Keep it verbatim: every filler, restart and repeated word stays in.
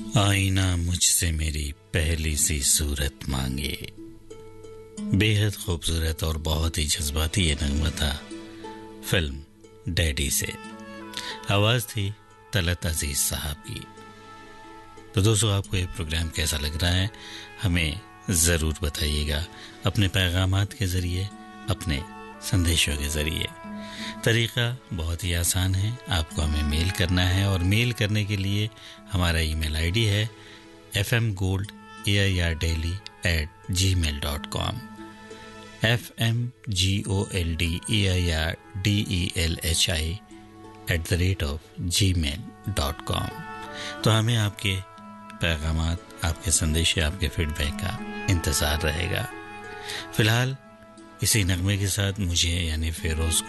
आईना मुझसे मेरी पहली सी सूरत मांगे। बेहद खूबसूरत और बहुत ही जज्बाती ये नगमा था फिल्म डैडी से। आवाज़ थी तलत अजीज साहब की। तो दोस्तों, आपको ये प्रोग्राम कैसा लग रहा है हमें ज़रूर बताइएगा अपने पैगामात के ज़रिए, अपने संदेशों के ज़रिए। तरीक़ा बहुत ही आसान है, आपको हमें मेल करना है और मेल करने के लिए हमारा ईमेल आईडी है F M gold A I R daily eight ji mail dot com. F M G O L D A I R D E L H I at the rate of ji mail dot com. तो हमें आपके पैगामात, आपके संदेश, आपके feedback का इंतज़ार रहेगा। फ़िलहाल इसी नगमे के साथ मुझे यानी फेरोज़